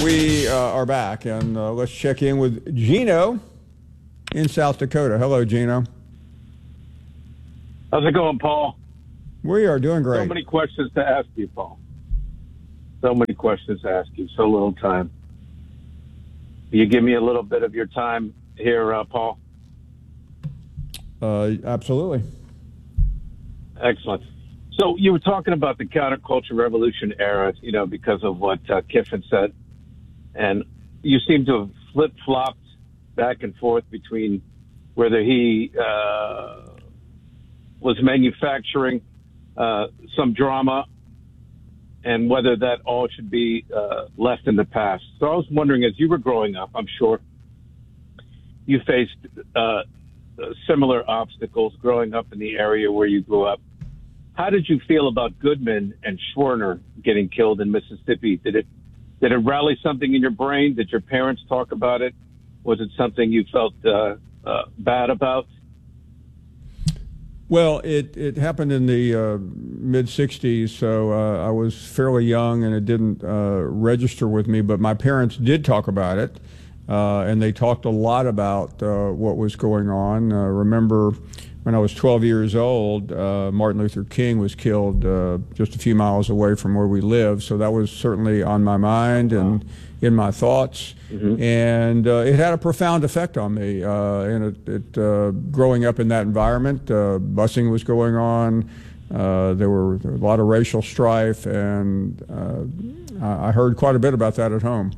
We are back, and let's check in with Gino in South Dakota. Hello, Gino. How's it going, Paul? We are doing great. So many questions to ask you, Paul. So many questions to ask you. So little time. Will you give me a little bit of your time here, Paul? Absolutely. Excellent. So you were talking about the counterculture revolution era, because of what Kiffin said. And you seem to have flip-flopped back and forth between whether he was manufacturing some drama and whether that all should be left in the past. So I was wondering, as you were growing up, I'm sure you faced similar obstacles growing up in the area where you grew up. How did you feel about Goodman and Schwerner getting killed in Mississippi? Did it rally something in your brain? Did your parents talk about it? Was it something you felt bad about? Well, it happened in the mid-'60s, so I was fairly young, and it didn't register with me. But my parents did talk about it, and they talked a lot about what was going on. Remember, when I was 12 years old, Martin Luther King was killed just a few miles away from where we live, so that was certainly on my mind and in my thoughts. Mm-hmm. And it had a profound effect on me. And growing up in that environment, busing was going on. There were a lot of racial strife, and I heard quite a bit about that at home.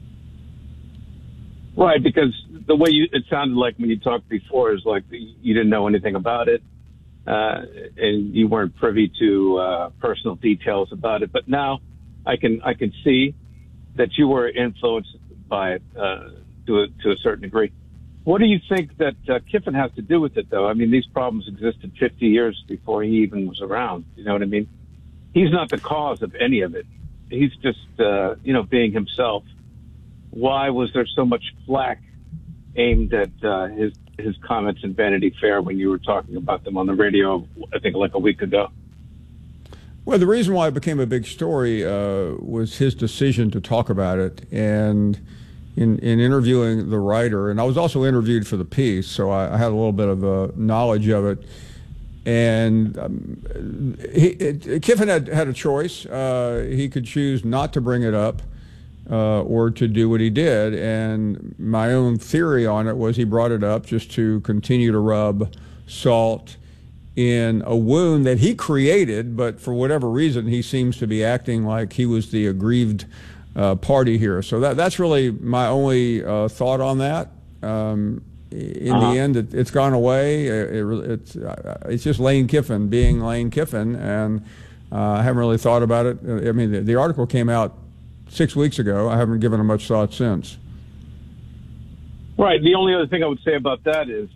Right, because the way it sounded like when you talked before is like you didn't know anything about it, and you weren't privy to personal details about it. But now I can see that you were influenced by it to a certain degree. What do you think that Kiffin has to do with it, though? I mean, these problems existed 50 years before he even was around. You know what I mean? He's not the cause of any of it. He's just, being himself. Why was there so much flack aimed at his comments in Vanity Fair when you were talking about them on the radio, I think like a week ago? Well, the reason why it became a big story was his decision to talk about it. And in interviewing the writer, and I was also interviewed for the piece, so I had a little bit of knowledge of it. And Kiffin had a choice. He could choose not to bring it up or to do what he did. And my own theory on it was he brought it up just to continue to rub salt in a wound that he created, but for whatever reason, he seems to be acting like he was the aggrieved party here. So that's really my only thought on that. In the end, it's gone away. It's just Lane Kiffin being Lane Kiffin, and I haven't really thought about it. I mean, the article came out 6 weeks ago. I haven't given it much thought since. Right. The only other thing I would say about that is,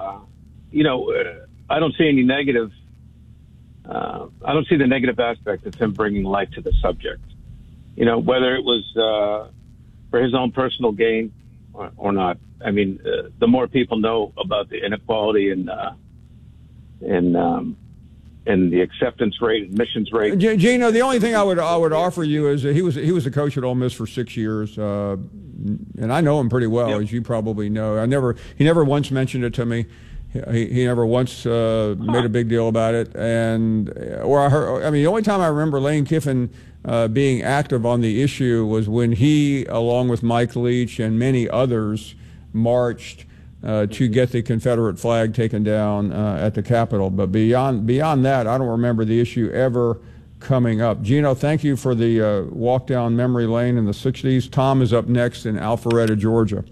I don't see any negative. I don't see the negative aspect of him bringing light to the subject. Whether it was for his own personal gain or not. I mean, the more people know about the inequality and the acceptance rate, admissions rate. Gino, the only thing I would offer you is that he was a coach at Ole Miss for 6 years, and I know him pretty well, yep, as you probably know. He never once mentioned it to me. He never once made a big deal about it, the only time I remember Lane Kiffin being active on the issue was when he, along with Mike Leach and many others, marched to get the Confederate flag taken down at the Capitol. But beyond that, I don't remember the issue ever coming up. Gino, thank you for the walk down memory lane in the 60s. Tom is up next in Alpharetta, Georgia.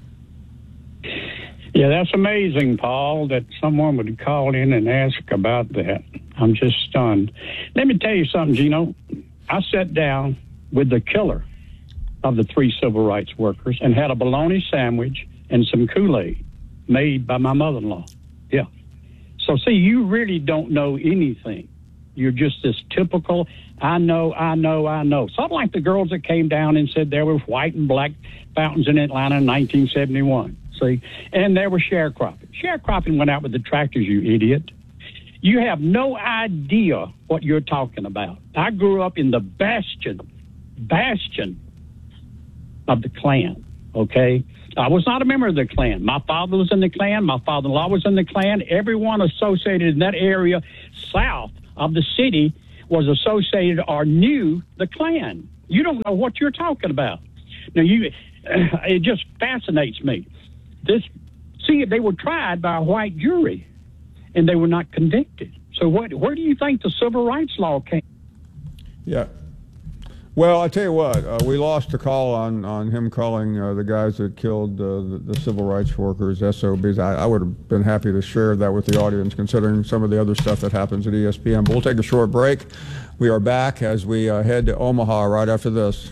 Yeah, that's amazing, Paul, that someone would call in and ask about that. I'm just stunned. Let me tell you something, Gino. I sat down with the killer of the 3 civil rights workers and had a bologna sandwich and some Kool-Aid made by my mother-in-law. Yeah. So, see, you really don't know anything. You're just this typical, I know. Something like the girls that came down and said there were white and black fountains in Atlanta in 1971. See? And there was sharecropping. Sharecropping went out with the tractors, you idiot. You have no idea what you're talking about. I grew up in the bastion of the Klan, okay? I was not a member of the Klan. My father was in the Klan. My father-in-law was in the Klan. Everyone associated in that area south of the city was associated or knew the Klan. You don't know what you're talking about. Now, it just fascinates me. They were tried by a white jury, and they were not convicted. So where do you think the civil rights law came? Yeah. Well, I tell you what, we lost a call on him calling the guys that killed the civil rights workers SOBs. I would have been happy to share that with the audience, considering some of the other stuff that happens at ESPN. But we'll take a short break. We are back as we head to Omaha right after this.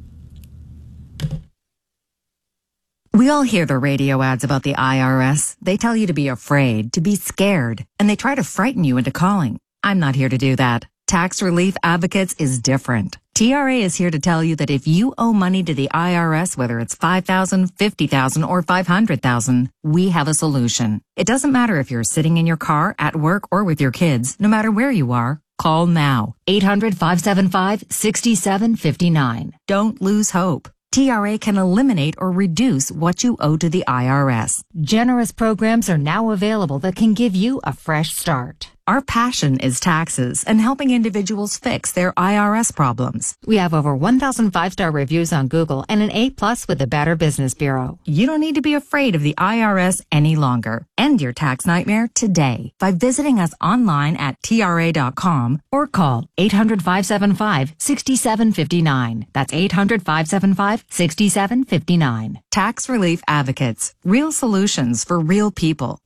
We all hear the radio ads about the IRS. They tell you to be afraid, to be scared, and they try to frighten you into calling. I'm not here to do that. Tax Relief Advocates is different. TRA is here to tell you that if you owe money to the IRS, whether it's $5,000, $50,000, or $500,000, we have a solution. It doesn't matter if you're sitting in your car, at work, or with your kids. No matter where you are, call now. 800-575-6759. Don't lose hope. TRA can eliminate or reduce what you owe to the IRS. Generous programs are now available that can give you a fresh start. Our passion is taxes and helping individuals fix their IRS problems. We have over 1,000 5-star reviews on Google and an A+ with the Better Business Bureau. You don't need to be afraid of the IRS any longer. End your tax nightmare today by visiting us online at TRA.com or call 800-575-6759. That's 800-575-6759. Tax Relief Advocates. Real solutions for real people.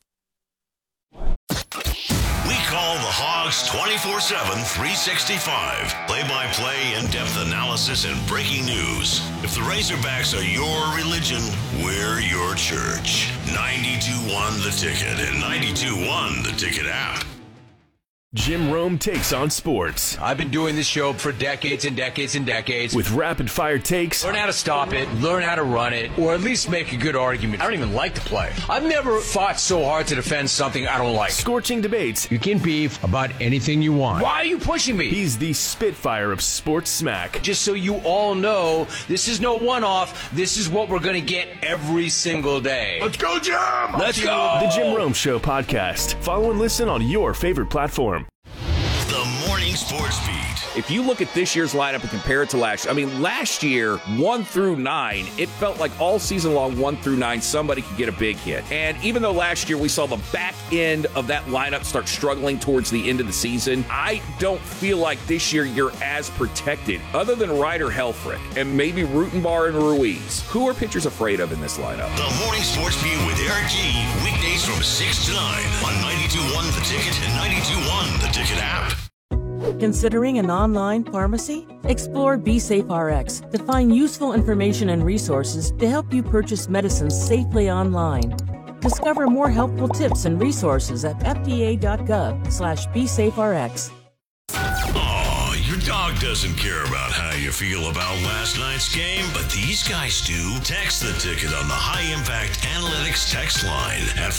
We call the Hogs 24/7, 365. Play-by-play, in-depth analysis, and breaking news. If the Razorbacks are your religion, we're your church. 92.1 The Ticket and 92.1 The Ticket app. Jim Rome takes on sports. I've been doing this show for decades and decades and decades. With rapid-fire takes. Learn how to stop it, learn how to run it, or at least make a good argument. I don't even like to play. I've never fought so hard to defend something I don't like. Scorching debates. You can beef about anything you want. Why are you pushing me? He's the Spitfire of sports smack. Just so you all know, this is no one-off. This is what we're going to get every single day. Let's go, Jim! Let's go! The Jim Rome Show podcast. Follow and listen on your favorite platform. The Morning Sports Beat. If you look at this year's lineup and compare it to last year, last year, 1 through 9, it felt like all season long, 1 through 9, somebody could get a big hit. And even though last year we saw the back end of that lineup start struggling towards the end of the season, I don't feel like this year you're as protected, other than Ryder Helfrich and maybe Rutenbar and Ruiz. Who are pitchers afraid of in this lineup? The Morning Sports Beat with Eric G. Weekdays from 6 to 9 on 92.1 The Ticket and 92.1 The Ticket app. Considering an online pharmacy? Explore BeSafeRx to find useful information and resources to help you purchase medicines safely online. Discover more helpful tips and resources at fda.gov/BeSafeRx. Oh, your dog doesn't care about how you feel about last night's game, but these guys do. Text the ticket on the High Impact Analytics text line at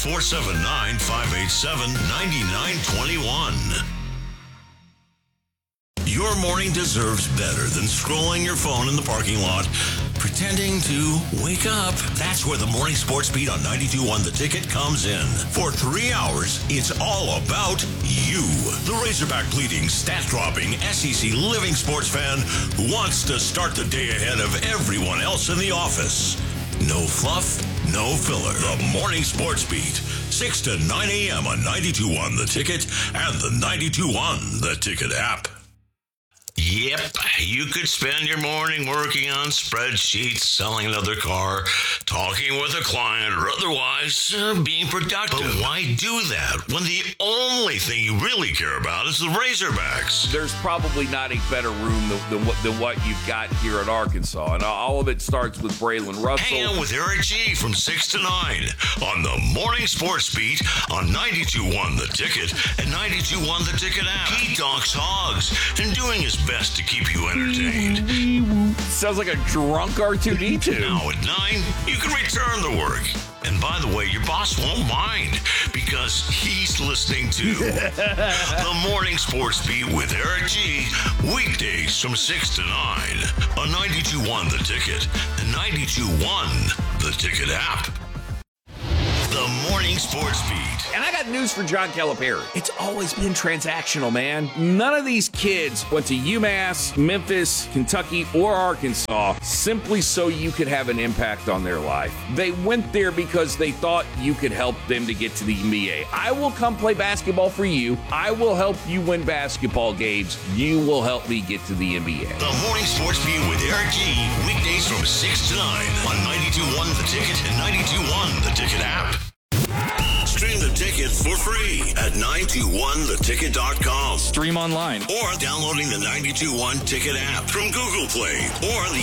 479-587-9921. Your morning deserves better than scrolling your phone in the parking lot, pretending to wake up. That's where the Morning Sports Beat on 92.1 The Ticket comes in. For 3 hours, it's all about you. The Razorback bleeding, stat-dropping, SEC living sports fan who wants to start the day ahead of everyone else in the office. No fluff, no filler. The Morning Sports Beat, 6 to 9 a.m. on 92.1 The Ticket and the 92.1 The Ticket app. Yep, you could spend your morning working on spreadsheets, selling another car, talking with a client, or otherwise being productive. But why do that when the only thing you really care about is the Razorbacks? There's probably not a better room than what you've got here at Arkansas. And all of it starts with Braylon Russell. Hang out with Eric G. from 6 to 9 on the Morning Sports Beat on 92.1 The Ticket and 92.1 The Ticket app. He talks hogs and doing his best best to keep you entertained. Sounds like a drunk R2-D2. Now at 9, you can return to work. And by the way, your boss won't mind because he's listening to The Morning Sports Beat with Eric G. Weekdays from 6 to 9 on 92.1 The Ticket and 92.1 The Ticket app. The Morning Sports Beat. And I got news for John Calipari. It's always been transactional, man. None of these kids went to UMass, Memphis, Kentucky, or Arkansas simply so you could have an impact on their life. They went there because they thought you could help them to get to the NBA. I will come play basketball for you. I will help you win basketball games. You will help me get to the NBA. The Morning Sports Beat with Eric G. Weekdays from 6 to 9 on 92.1 The Ticket and 92.1 The Ticket app. Stream The Ticket for free at 921theticket.com. Stream online. Or downloading the 92.1 Ticket app from Google Play or the